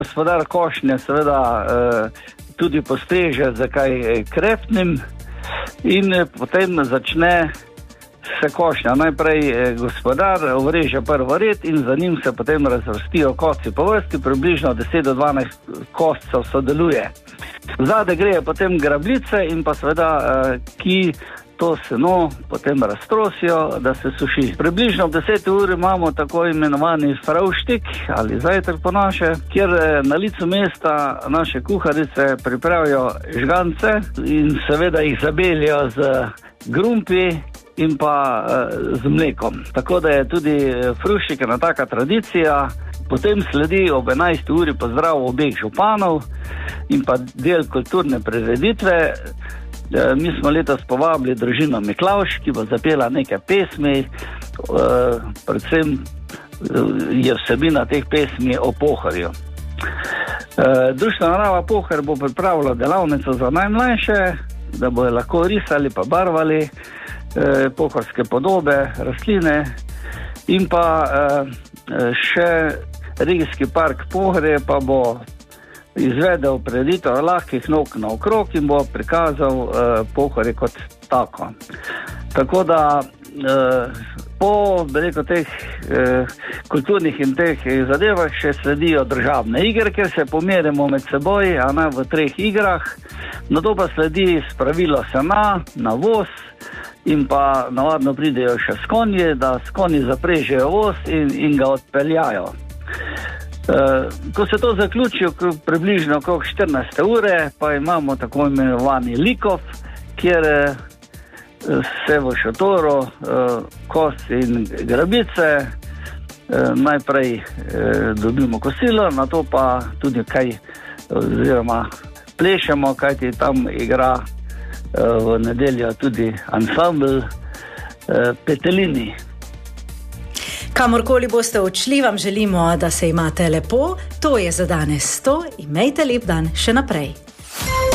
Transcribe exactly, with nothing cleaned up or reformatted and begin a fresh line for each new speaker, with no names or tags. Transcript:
gospodar košnje seveda tudi postreže za kaj krepnim in potem začne se košnja. Najprej gospodar vreže prvo red in za njim se potem razvrstijo kosci po vrsti, približno deset do dvanajst koscev sodeluje. Zade greje potem grabljice in pa seveda, ki to seno potem raztrosijo, da se suši. Približno ob deseti uri imamo tako imenovani frauštik ali zajtrk po naše, kjer na licu mesta naše kuharice pripravijo žgance in seveda jih zabeljajo z grumpi in pa z mlekom. Tako da je tudi fruštik ena taka tradicija. Potem sledi ob enajsti uri pozdrav obeh županov in pa del kulturne prireditve. Mi smo letos povabili družino Miklavž, ki bo zapela nekaj pesmi, predvsem je vsebina teh pesmi o Pohorju. Društvo Narava Pohor bo pripravilo delavnico za najmlajše, da bojo lahko risali pa barvali pohorske podobe, rastline in pa še regijski park Pohorje pa bo izvedel preditev lahkih nog naokrog in bo prikazal uh, Pohorje kot tako. Tako da uh, po rekel, teh uh, kulturnih in teh zadevah še sledijo državne igre, ker se pomerimo med seboj, a ne v treh igrah. Na to pa sledi spravilo sena, navoz in pa navadno pridejo še s konji, da s konji zaprežejo voz in, in ga odpeljajo. Uh, ko se to zaključi približno okrog štirinajste ure, pa imamo tako imenovani likov, kjer uh, se v šotoru uh, kosti in grabice uh, najprej uh, dobimo kosilo, na to pa tudi kaj oziroma plešemo, kajti tam igra uh, v nedeljo tudi ansambl uh, Petelini.
Kamorkoli boste odšli, vam želimo, da se imate lepo. To je za danes to. Imejte lep dan še naprej.